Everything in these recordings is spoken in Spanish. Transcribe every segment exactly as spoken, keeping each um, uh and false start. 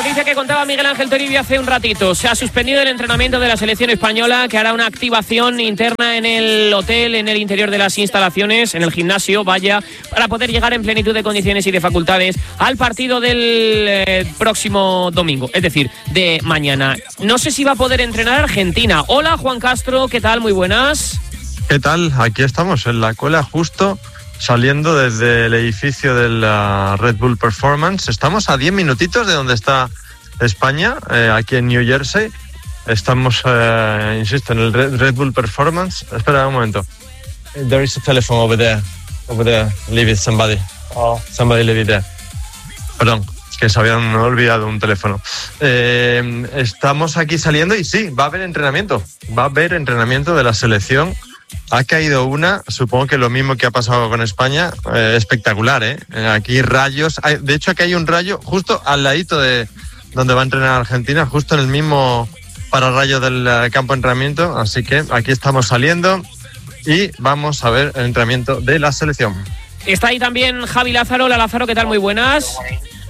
noticia que contaba Miguel Ángel Toribio hace un ratito. Se ha suspendido el entrenamiento de la selección española, que hará una activación interna en el hotel, en el interior de las instalaciones, en el gimnasio, vaya, para poder llegar en plenitud de condiciones y de facultades al partido del eh, próximo domingo, es decir, de mañana. No sé si va a poder entrenar Argentina. Hola, Juan Castro, ¿qué tal? Muy buenas. ¿Qué tal? Aquí estamos en la cola, justo saliendo desde el edificio de la Red Bull Performance. Estamos a diez minutitos de donde está España, eh, aquí en New Jersey. Estamos, eh, insisto, en el Red Bull Performance. Espera un momento. There is a telephone over there. Over there. Leave it, somebody. Oh. Somebody leave it there. Perdón, que se habían olvidado un teléfono. Eh, estamos aquí saliendo y sí, va a haber entrenamiento. Va a haber entrenamiento de la selección. Ha caído una, supongo que lo mismo que ha pasado con España, eh, espectacular, ¿eh? Aquí rayos, hay, de hecho aquí hay un rayo justo al ladito de donde va a entrenar Argentina, justo en el mismo pararrayo del campo de entrenamiento, así que aquí estamos saliendo y vamos a ver el entrenamiento de la selección. Está ahí también Javi Lázaro. Hola, Lázaro, ¿qué tal? Muy buenas.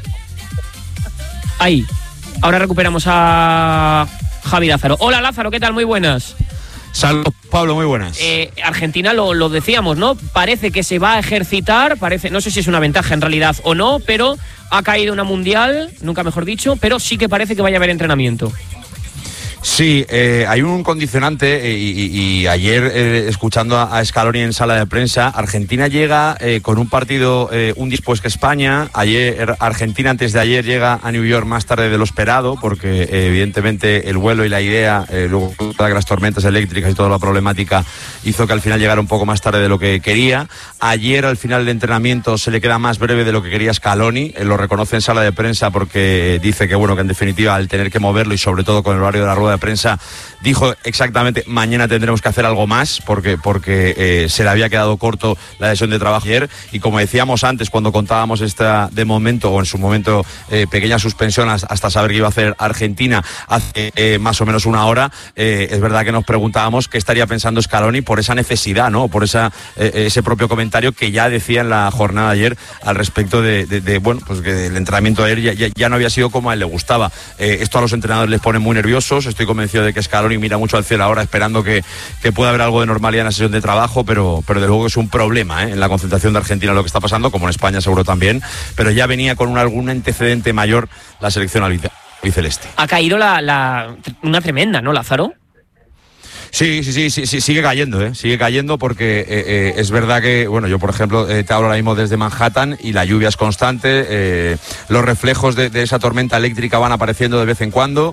Ahí, ahora recuperamos a Javi Lázaro. Hola, Lázaro, ¿qué tal? Muy buenas. Saludos, Pablo, muy buenas. Eh, Argentina, lo, lo decíamos, ¿no? Parece que se va a ejercitar, parece, no sé si es una ventaja en realidad o no, pero ha caído una mundial, nunca mejor dicho, pero sí que parece que vaya a haber entrenamiento. Sí, eh, hay un condicionante eh, y, y ayer eh, escuchando a, a Scaloni en sala de prensa, Argentina llega eh, con un partido eh, un día después que España. Ayer Argentina antes de ayer llega a New York más tarde de lo esperado porque eh, evidentemente el vuelo y la idea, eh, luego todas las tormentas eléctricas y toda la problemática hizo que al final llegara un poco más tarde de lo que quería. Ayer al final del entrenamiento se le queda más breve de lo que quería Scaloni, eh, lo reconoce en sala de prensa porque dice que bueno, que en definitiva al tener que moverlo y sobre todo con el horario de la rueda de prensa dijo exactamente mañana tendremos que hacer algo más porque, porque eh, se le había quedado corto la sesión de trabajo ayer y como decíamos antes cuando contábamos esta de momento o en su momento eh, pequeña suspensión hasta saber que iba a hacer Argentina hace eh, más o menos una hora, eh, es verdad que nos preguntábamos qué estaría pensando Scaloni por esa necesidad, ¿no? Por esa, eh, ese propio comentario que ya decía en la jornada de ayer al respecto de, de, de bueno, pues que el entrenamiento de ayer ya, ya, ya no había sido como a él le gustaba. Eh, esto a los entrenadores les pone muy nerviosos, estoy convencido de que Scaloni mira mucho al cielo ahora esperando que, que pueda haber algo de normalidad en la sesión de trabajo, pero, pero de luego es un problema ¿eh? en la concentración de Argentina lo que está pasando, como en España seguro también, pero ya venía con un, algún antecedente mayor la selección albiceleste. Ha caído la, la, una tremenda, ¿no, Lázaro? Sí, sí, sí, sí, sí, sigue cayendo, ¿eh? Sigue cayendo porque eh, eh, es verdad que, bueno, yo por ejemplo eh, te hablo ahora mismo desde Manhattan y la lluvia es constante, eh, los reflejos de, de esa tormenta eléctrica van apareciendo de vez en cuando.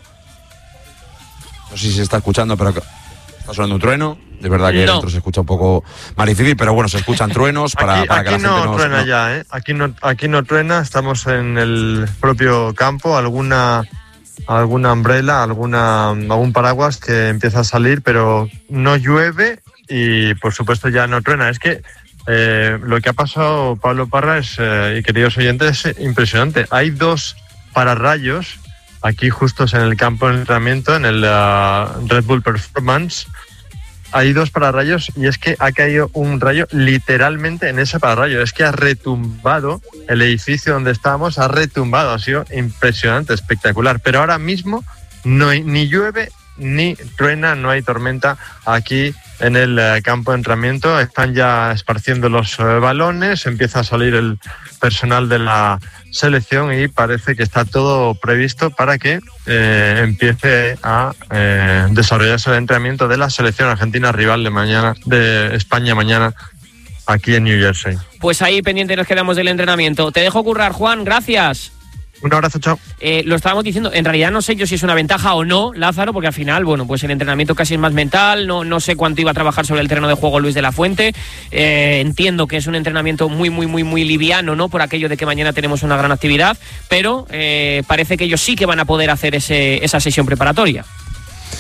No sé si se está escuchando, pero está sonando un trueno. De verdad que no. Dentro se escucha un poco más difícil, pero bueno, se escuchan truenos para, aquí, para aquí que la no gente no... truena no... ya, ¿eh? Aquí no, aquí no truena, estamos en el propio campo, alguna... alguna umbrella, alguna, algún paraguas que empieza a salir, pero no llueve y por supuesto ya no truena. Es que eh, lo que ha pasado, Pablo Parra, es, eh, y queridos oyentes, es impresionante. Hay dos pararrayos aquí justos en el campo de entrenamiento, en el uh, Red Bull Performance. Hay dos pararrayos y es que ha caído un rayo literalmente en ese pararrayo. Es que ha retumbado el edificio donde estábamos, ha retumbado, ha sido impresionante, espectacular. Pero ahora mismo no hay, ni llueve ni truena, no hay tormenta aquí en el uh, campo de entrenamiento. Están ya esparciendo los uh, balones, empieza a salir el personal de la selección y parece que está todo previsto para que eh, empiece a eh, desarrollarse el entrenamiento de la selección argentina rival de mañana, de España mañana aquí en New Jersey. Pues ahí pendiente nos quedamos del entrenamiento. Te dejo currar, Juan, gracias. Un abrazo, chao. Eh, lo estábamos diciendo, en realidad no sé yo si es una ventaja o no, Lázaro, porque al final, bueno, pues el entrenamiento casi es más mental, no, no sé cuánto iba a trabajar sobre el terreno de juego Luis de la Fuente, eh, entiendo que es un entrenamiento muy, muy, muy, muy liviano, ¿no? Por aquello de que mañana tenemos una gran actividad, pero eh, parece que ellos sí que van a poder hacer ese, esa sesión preparatoria.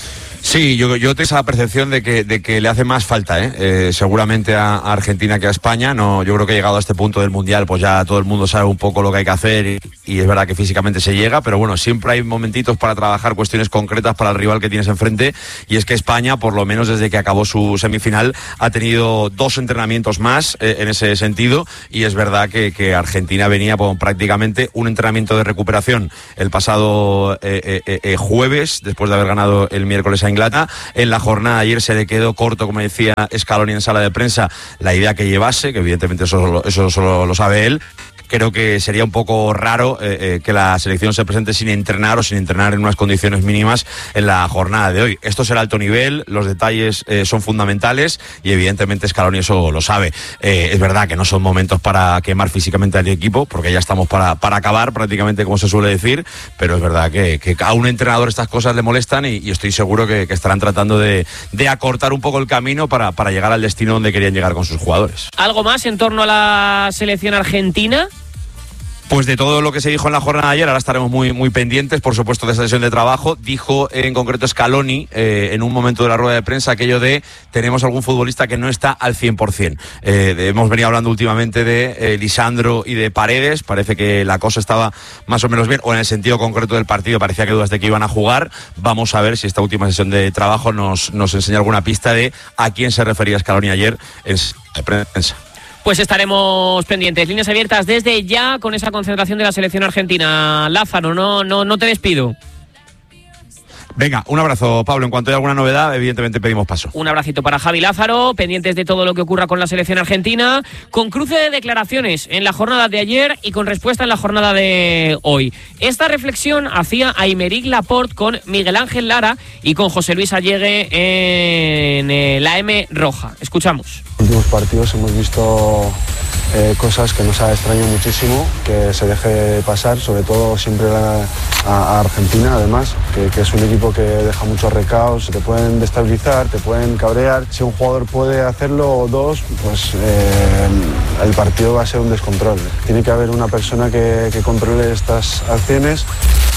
Sí, yo, yo tengo esa percepción de que, de que le hace más falta, ¿eh? Eh, seguramente a, a Argentina que a España. No, yo creo que llegado a este punto del Mundial, pues ya todo el mundo sabe un poco lo que hay que hacer y, y es verdad que físicamente se llega, pero bueno, siempre hay momentitos para trabajar cuestiones concretas para el rival que tienes enfrente, y es que España, por lo menos desde que acabó su semifinal, ha tenido dos entrenamientos más eh, en ese sentido, y es verdad que, que Argentina venía con prácticamente un entrenamiento de recuperación el pasado eh, eh, eh, jueves, después de haber ganado el miércoles a Inglaterra. En la jornada ayer se le quedó corto, como decía Scaloni en sala de prensa, la idea que llevase, que evidentemente eso, eso solo lo sabe él. Creo que sería un poco raro eh, eh, que la selección se presente sin entrenar o sin entrenar en unas condiciones mínimas en la jornada de hoy. Esto es el alto nivel, los detalles eh, son fundamentales y evidentemente Scaloni eso lo sabe. Eh, es verdad que no son momentos para quemar físicamente al equipo, porque ya estamos para, para acabar prácticamente, como se suele decir, pero es verdad que, que a un entrenador estas cosas le molestan y, y estoy seguro que, que estarán tratando de, de acortar un poco el camino para, para llegar al destino donde querían llegar con sus jugadores. ¿Algo más en torno a la selección argentina? Pues de todo lo que se dijo en la jornada de ayer, ahora estaremos muy, muy pendientes, por supuesto, de esa sesión de trabajo. Dijo en concreto Scaloni, eh, en un momento de la rueda de prensa, aquello de tenemos algún futbolista que no está al cien por ciento. Eh, de, hemos venido hablando últimamente de eh, Lisandro y de Paredes, parece que la cosa estaba más o menos bien, o en el sentido concreto del partido parecía que dudas de que iban a jugar. Vamos a ver si esta última sesión de trabajo nos, nos enseña alguna pista de a quién se refería Scaloni ayer en la prensa. Pues estaremos pendientes. Líneas abiertas desde ya con esa concentración de la selección argentina. Lázaro, no, no, no te despido. Venga, un abrazo, Pablo. En cuanto haya alguna novedad, evidentemente pedimos paso. Un abracito para Javi Lázaro, pendientes de todo lo que ocurra con la selección argentina, con cruce de declaraciones en la jornada de ayer y con respuesta en la jornada de hoy. Esta reflexión hacía Aymeric Laporte con Miguel Ángel Lara y con José Luis Allegue en eh, la M Roja. Escuchamos. En los últimos partidos hemos visto eh, cosas que nos ha extrañado muchísimo, que se deje pasar, sobre todo siempre la, a, a Argentina, además, que, que es un equipo que deja muchos recaos, te pueden destabilizar, te pueden cabrear. Si un jugador puede hacerlo o dos, pues eh, el partido va a ser un descontrol. Tiene que haber una persona que, que controle estas acciones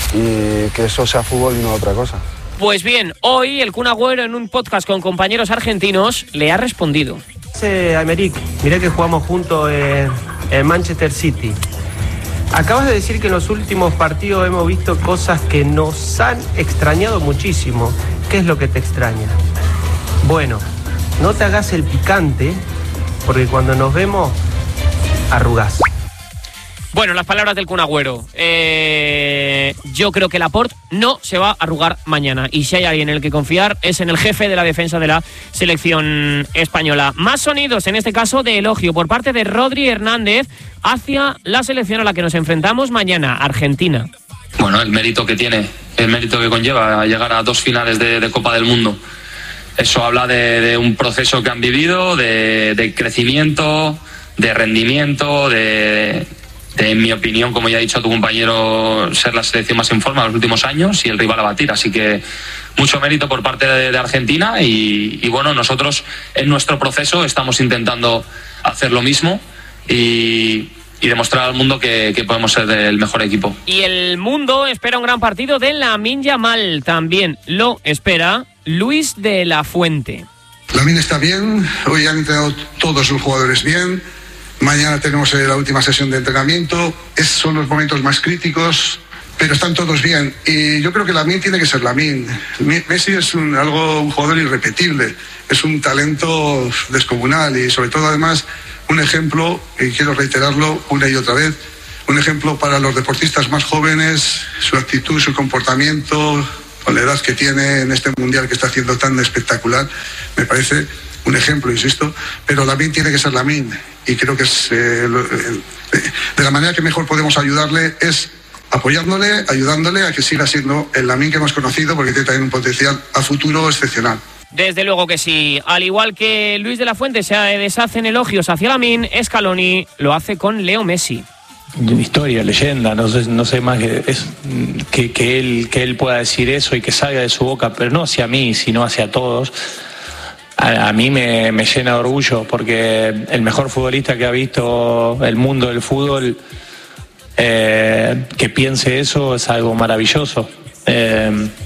y que eso sea fútbol y no otra cosa. Pues bien, hoy el Kun Agüero en un podcast con compañeros argentinos le ha respondido. Sí, Aymeric, mirá que jugamos juntos en, en Manchester City. Acabas de decir que en los últimos partidos hemos visto cosas que nos han extrañado muchísimo. ¿Qué es lo que te extraña? Bueno, no te hagas el picante, porque cuando nos vemos, arrugás. Bueno, las palabras del Kun Agüero. Eh, yo creo que Laporte no se va a arrugar mañana. Y si hay alguien en el que confiar, es en el jefe de la defensa de la selección española. Más sonidos, en este caso, de elogio por parte de Rodri Hernández hacia la selección a la que nos enfrentamos mañana, Argentina. Bueno, el mérito que tiene, el mérito que conlleva llegar a dos finales de, de Copa del Mundo. Eso habla de, de un proceso que han vivido, de, de crecimiento, de rendimiento, de... en mi opinión, como ya ha dicho tu compañero, ser la selección más en forma en los últimos años y el rival a batir. Así que mucho mérito por parte de, de Argentina y, y bueno, nosotros en nuestro proceso estamos intentando hacer lo mismo y, y demostrar al mundo que, que podemos ser el mejor equipo. Y el mundo espera un gran partido de Lamine Yamal. También lo espera Luis de la Fuente. Lamine está bien, hoy han entrenado todos los jugadores bien. Mañana tenemos la última sesión de entrenamiento. Esos son los momentos más críticos, pero están todos bien. Y yo creo que Lamine tiene que ser Lamine. Messi es un, algo, un jugador irrepetible. Es un talento descomunal y sobre todo además un ejemplo, y quiero reiterarlo una y otra vez, un ejemplo para los deportistas más jóvenes, su actitud, su comportamiento, con la edad que tiene en este mundial que está haciendo tan espectacular. Me parece un ejemplo, insisto, pero Lamine tiene que ser Lamine y creo que es eh, lo, eh, de la manera que mejor podemos ayudarle es apoyándole, ayudándole a que siga siendo el Lamine que hemos conocido, porque tiene también un potencial a futuro excepcional. Desde luego que sí. Al igual que Luis de la Fuente se deshacen elogios hacia Lamine, Scaloni lo hace con Leo Messi. Historia, leyenda, no sé, no sé más que, es, que, que, él, que él pueda decir eso y que salga de su boca, pero no hacia mí, sino hacia todos. A, a mí me, me llena de orgullo porque el mejor futbolista que ha visto el mundo del fútbol, eh, que piense eso es algo maravilloso. Eh,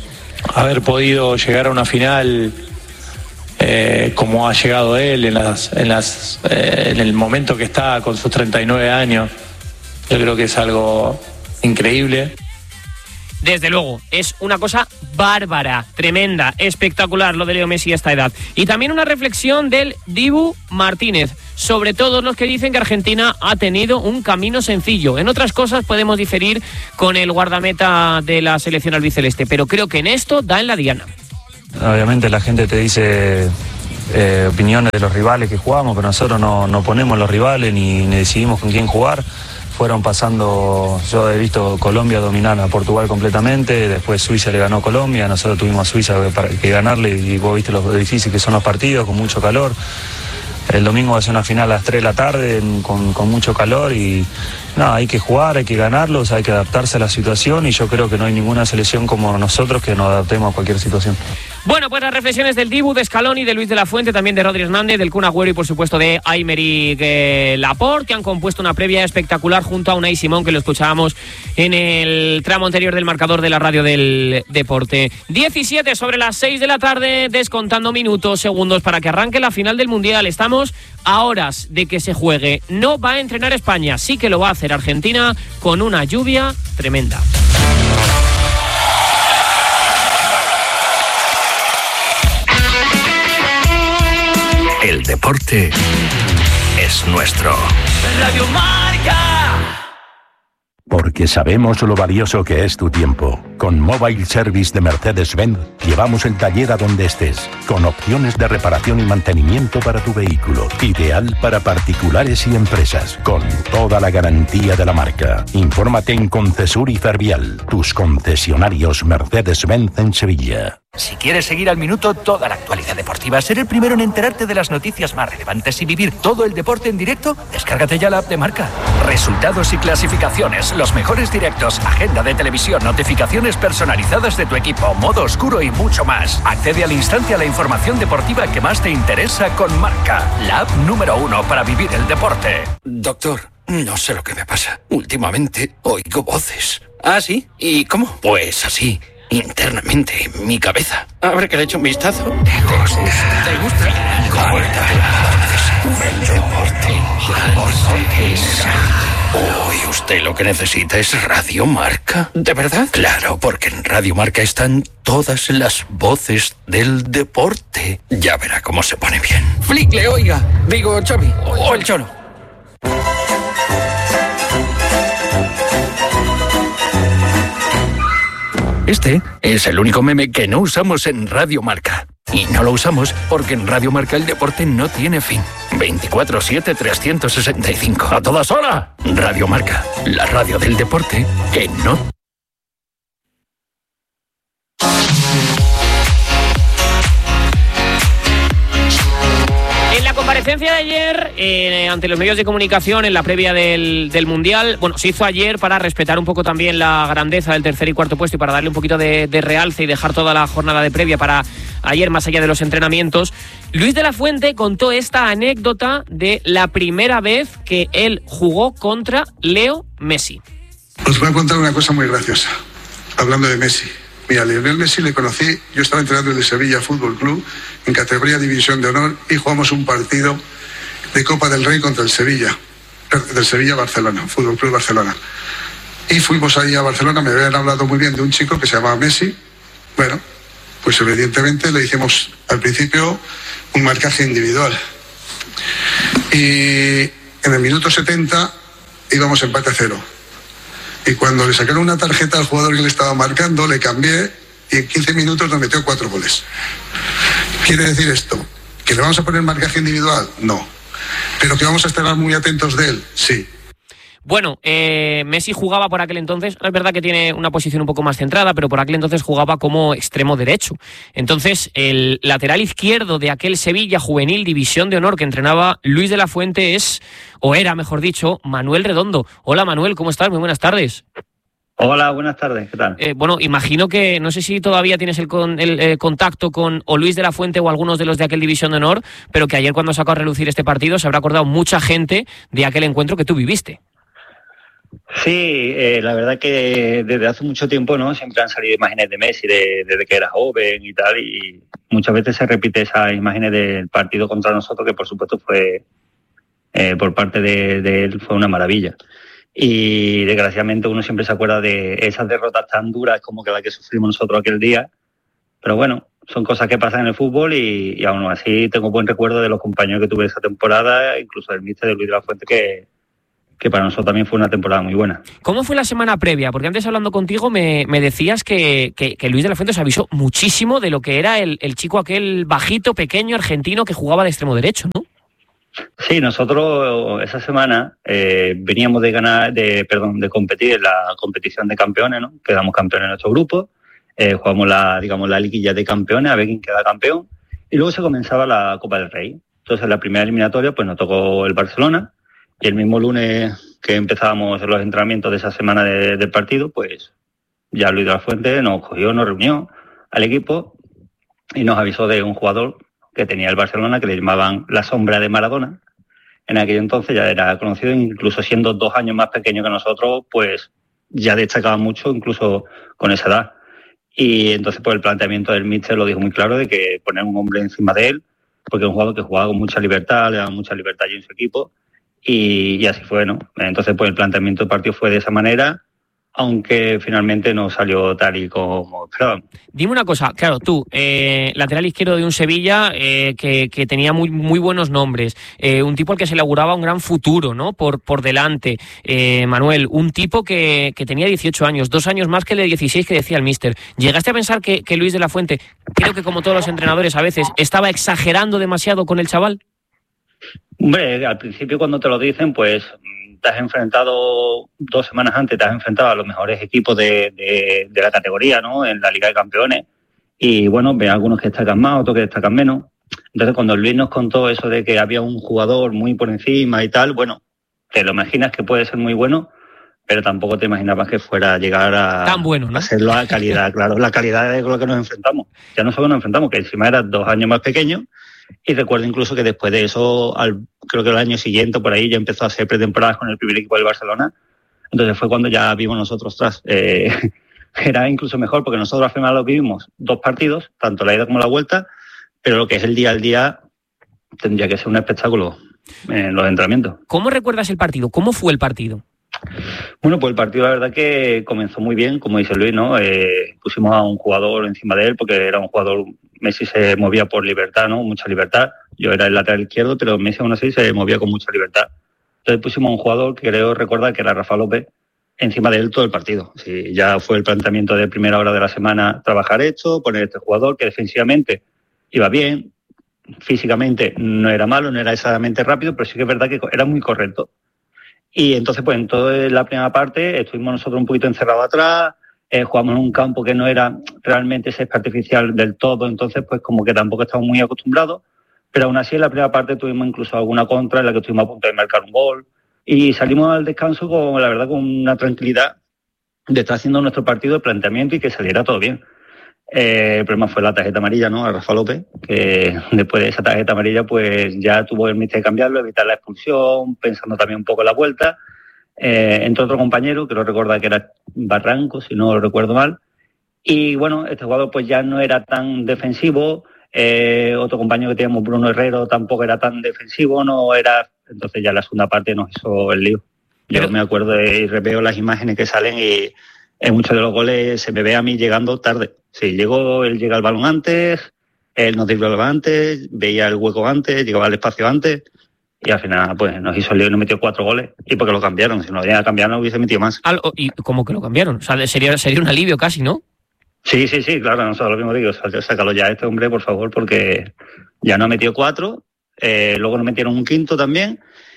haber podido llegar a una final eh, como ha llegado él en, las, en, las, eh, en el momento que está con sus treinta y nueve años. Yo creo que es algo increíble. Desde luego, es una cosa bárbara, tremenda, espectacular lo de Leo Messi a esta edad. Y también una reflexión del Dibu Martínez sobre todos los que dicen que Argentina ha tenido un camino sencillo. En otras cosas podemos diferir con el guardameta de la selección albiceleste, pero creo que en esto da en la diana. Obviamente la gente te dice eh, opiniones de los rivales que jugamos, pero nosotros no, no ponemos los rivales ni, ni decidimos con quién jugar. Fueron pasando, yo he visto Colombia dominar a Portugal completamente, después Suiza le ganó a Colombia, nosotros tuvimos a Suiza que, que ganarle y vos viste lo difícil que son los partidos, con mucho calor. El domingo va a ser una final a las tres de la tarde con, con mucho calor y nada, hay que jugar, hay que ganarlos, hay que adaptarse a la situación y yo creo que no hay ninguna selección como nosotros que nos adaptemos a cualquier situación. Bueno, pues las reflexiones del Dibu, de Scaloni, de Luis de la Fuente, también de Rodri Hernández, del Kun Agüero y por supuesto de Aymeric eh, Laporte, que han compuesto una previa espectacular junto a Unai Simón, que lo escuchábamos en el tramo anterior del marcador de la radio del deporte. diecisiete sobre las seis de la tarde, descontando minutos, segundos para que arranque la final del Mundial. Estamos a horas de que se juegue. No va a entrenar España, sí que lo va a hacer Argentina con una lluvia tremenda. El deporte es nuestro. Radio Marca. Porque sabemos lo valioso que es tu tiempo. Con Mobile Service de Mercedes-Benz llevamos el taller a donde estés, con opciones de reparación y mantenimiento para tu vehículo. Ideal para particulares y empresas, con toda la garantía de la marca. Infórmate en Concesur y Fervial, tus concesionarios Mercedes-Benz en Sevilla. Si quieres seguir al minuto toda la actualidad deportiva, ser el primero en enterarte de las noticias más relevantes y vivir todo el deporte en directo, descárgate ya la app de Marca. Resultados y clasificaciones, los mejores directos, agenda de televisión, notificaciones personalizadas de tu equipo, modo oscuro y mucho más. Accede al instante a la información deportiva que más te interesa con Marca, la app número uno para vivir el deporte. Doctor, no sé lo que me pasa. Últimamente oigo voces. ¿Ah, sí? ¿Y cómo? Pues así. Internamente en mi cabeza. Habrá que le eche un vistazo. ¿Te gusta? ¿Te gusta? El deporte. Hoy usted lo que necesita es Radio Marca. ¿De verdad? Claro, porque en Radio Marca están todas las voces del deporte. Ya verá cómo se pone bien. Flickle, oiga. Digo, Xavi. O el Cholo. Este es el único meme que no usamos en Radio Marca. Y no lo usamos porque en Radio Marca el deporte no tiene fin. veinticuatro siete trescientos sesenta y cinco. ¡A todas horas! Radio Marca, la radio del deporte que no... En la comparecencia de ayer, eh, ante los medios de comunicación, en la previa del, del Mundial, bueno, se hizo ayer para respetar un poco también la grandeza del tercer y cuarto puesto y para darle un poquito de, de realce y dejar toda la jornada de previa para ayer, más allá de los entrenamientos. Luis de la Fuente contó esta anécdota de la primera vez que él jugó contra Leo Messi. Os voy a contar una cosa muy graciosa, hablando de Messi. Mira, a Lionel Messi le conocí, yo estaba entrenando en el Sevilla Fútbol Club, en categoría División de Honor, y jugamos un partido de Copa del Rey contra el Sevilla, del Sevilla Barcelona, Fútbol Club Barcelona. Y fuimos ahí a Barcelona, me habían hablado muy bien de un chico que se llamaba Messi. Bueno, pues evidentemente le hicimos al principio un marcaje individual. Y en el minuto setenta íbamos empate a cero. Y cuando le sacaron una tarjeta al jugador que le estaba marcando, le cambié y en quince minutos nos metió cuatro goles. ¿Quiere decir esto? ¿Que le vamos a poner marcaje individual? No. ¿Pero que vamos a estar muy atentos de él? Sí. Bueno, eh, Messi jugaba por aquel entonces, es verdad que tiene una posición un poco más centrada, pero por aquel entonces jugaba como extremo derecho. Entonces, el lateral izquierdo de aquel Sevilla Juvenil División de Honor que entrenaba Luis de la Fuente es, o era mejor dicho, Manuel Redondo. Hola Manuel, ¿cómo estás? Muy buenas tardes. Hola, buenas tardes, ¿qué tal? Eh, bueno, imagino que, no sé si todavía tienes el, con, el eh, contacto con o Luis de la Fuente o algunos de los de aquel División de Honor, pero que ayer cuando sacó a relucir este partido se habrá acordado mucha gente de aquel encuentro que tú viviste. Sí, eh, la verdad que desde hace mucho tiempo, ¿no? Siempre han salido imágenes de Messi de, desde que era joven y tal, y muchas veces se repite esas imágenes del partido contra nosotros, que por supuesto fue, eh, por parte de, de él, fue una maravilla. Y desgraciadamente uno siempre se acuerda de esas derrotas tan duras como que la que sufrimos nosotros aquel día, pero bueno, son cosas que pasan en el fútbol y, y aún así tengo buen recuerdo de los compañeros que tuve esa temporada, incluso del míster de Luis de la Fuente, que que para nosotros también fue una temporada muy buena. ¿Cómo fue la semana previa? Porque antes hablando contigo me, me decías que, que, que Luis de la Fuente os avisó muchísimo de lo que era el, el chico aquel bajito, pequeño, argentino que jugaba de extremo derecho, ¿no? Sí, nosotros esa semana eh, veníamos de ganar, de perdón, de competir en la competición de campeones, ¿no? Quedamos campeones en nuestro grupo, eh, jugamos la, digamos, la liguilla de campeones, a ver quién queda campeón, y luego se comenzaba la Copa del Rey. Entonces, la primera eliminatoria, pues nos tocó el Barcelona. Y el mismo lunes que empezábamos los entrenamientos de esa semana de, del partido, pues ya Luis de la Fuente nos cogió, nos reunió al equipo y nos avisó de un jugador que tenía el Barcelona, que le llamaban la sombra de Maradona. En aquel entonces ya era conocido, incluso siendo dos años más pequeño que nosotros, pues ya destacaba mucho, incluso con esa edad. Y entonces pues el planteamiento del míster lo dijo muy claro, de que poner un hombre encima de él, porque es un jugador que jugaba con mucha libertad, le daba mucha libertad allí en su equipo. Y, y así fue, ¿no? Entonces, pues el planteamiento del partido fue de esa manera, aunque finalmente no salió tal y como esperábamos. Dime una cosa, claro, tú, eh, lateral izquierdo de un Sevilla eh, que, que tenía muy, muy buenos nombres, eh, un tipo al que se le auguraba un gran futuro, ¿no? Por, por delante, eh, Manuel, un tipo que, que tenía dieciocho años, dos años más que el de dieciséis que decía el míster. ¿Llegaste a pensar que, que Luis de la Fuente, creo que como todos los entrenadores a veces, estaba exagerando demasiado con el chaval? Hombre, al principio cuando te lo dicen, pues te has enfrentado dos semanas antes, te has enfrentado a los mejores equipos de, de, de la categoría, ¿no? En la Liga de Campeones. Y bueno, ve algunos que destacan más, otros que destacan menos. Entonces, cuando Luis nos contó eso de que había un jugador muy por encima y tal, bueno, te lo imaginas que puede ser muy bueno, pero tampoco te imaginabas que fuera a llegar a, tan bueno, ¿no? A ser la calidad, claro, la calidad de lo que nos enfrentamos. Ya no solo nos enfrentamos, que encima era dos años más pequeño. Y recuerdo incluso que después de eso, al, creo que el año siguiente, por ahí, ya empezó a hacer pretemporadas con el primer equipo del Barcelona. Entonces fue cuando ya vimos nosotros tras. Eh, era incluso mejor, porque nosotros al final lo vivimos dos partidos, tanto la ida como la vuelta, pero lo que es el día al día tendría que ser un espectáculo en los entrenamientos. ¿Cómo recuerdas el partido? ¿Cómo fue el partido? Bueno, pues el partido la verdad que comenzó muy bien, como dice Luis, ¿no? Eh, pusimos a un jugador encima de él porque era un jugador, Messi se movía por libertad, ¿no? Mucha libertad. Yo era el lateral izquierdo, pero Messi aún así se movía con mucha libertad. Entonces pusimos a un jugador que creo recordar que era Rafa López encima de él todo el partido. Sí, ya fue el planteamiento de primera hora de la semana, trabajar esto, poner este jugador que defensivamente iba bien, físicamente no era malo, no era exactamente rápido, pero sí que es verdad que era muy correcto. Y entonces, pues en toda la primera parte estuvimos nosotros un poquito encerrados atrás, eh, jugamos en un campo que no era realmente césped artificial del todo, entonces pues como que tampoco estábamos muy acostumbrados, pero aún así en la primera parte tuvimos incluso alguna contra en la que estuvimos a punto de marcar un gol y salimos al descanso con, la verdad, con una tranquilidad de estar haciendo nuestro partido de planteamiento y que saliera todo bien. Eh, el problema fue la tarjeta amarilla, ¿no? A Rafa López, que después de esa tarjeta amarilla pues ya tuvo el míster de cambiarlo, evitar la expulsión, pensando también un poco en la vuelta. Eh, entre otro compañero, que lo recuerda que era Barranco, si no lo recuerdo mal. Y bueno, este jugador pues ya no era tan defensivo. Eh, otro compañero que teníamos, Bruno Herrero, tampoco era tan defensivo, no era. Entonces ya la segunda parte nos hizo el lío. Yo Pero... me acuerdo y veo las imágenes que salen y en muchos de los goles se me ve a mí llegando tarde. Sí, llegó, él llega al balón antes, él nos driblaba antes, veía el hueco antes, llegaba al espacio antes y al final pues nos hizo el lío y nos metió cuatro goles. Y porque lo cambiaron, si no lo habían cambiado no hubiese metido más. ¿Y cómo que lo cambiaron? O sea, sería, sería un alivio casi, ¿no? Sí, sí, sí, claro, no sé lo mismo digo, sácalo ya a este hombre, por favor, porque ya no ha metido cuatro, eh, luego nos metieron un quinto también.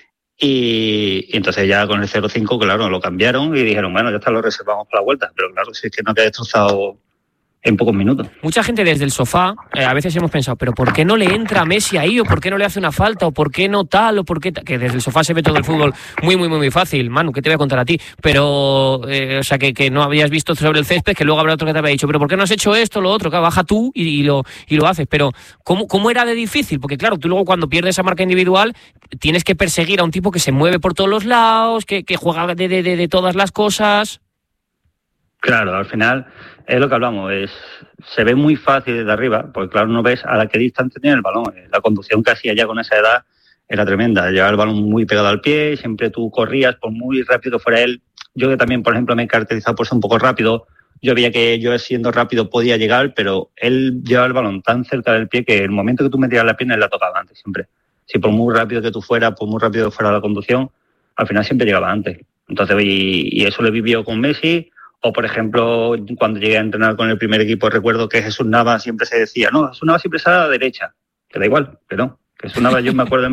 Y, y entonces ya con el cero cinco, claro, lo cambiaron y dijeron, bueno, ya está, lo reservamos para la vuelta. Pero claro, si es que no había destrozado en pocos minutos. Mucha gente desde el sofá, eh, a veces hemos pensado, pero ¿por qué no le entra Messi ahí? ¿O por qué no le hace una falta? ¿O por qué no tal? ¿O por qué tal? Que desde el sofá se ve todo el fútbol muy, muy, muy, muy fácil. Manu, ¿qué te voy a contar a ti? Pero, eh, o sea, que, que no habías visto sobre el césped, que luego habrá otro que te había dicho, pero ¿por qué no has hecho esto, lo otro? Claro, baja tú y, y, lo, y lo haces. Pero, ¿cómo, ¿cómo era de difícil? Porque claro, tú luego cuando pierdes esa marca individual, tienes que perseguir a un tipo que se mueve por todos los lados, que, que juega de, de, de, de todas las cosas. Claro, al final es lo que hablamos, es se ve muy fácil desde arriba, porque claro, no ves a la que distancia tiene el balón. La conducción que hacía ya con esa edad era tremenda, llevaba el balón muy pegado al pie, siempre tú corrías, por muy rápido fuera él. Yo que también, por ejemplo, me he caracterizado por ser un poco rápido, yo veía que yo siendo rápido podía llegar, pero él llevaba el balón tan cerca del pie que el momento que tú metías la pierna él la tocaba antes siempre. Si por muy rápido que tú fueras, por muy rápido fuera la conducción, al final siempre llegaba antes. Entonces, y, y eso lo he vivido con Messi. O, por ejemplo, cuando llegué a entrenar con el primer equipo, recuerdo que Jesús Navas siempre se decía, no, Jesús Navas siempre sale a la derecha, que da igual, que no. Jesús Navas, yo me acuerdo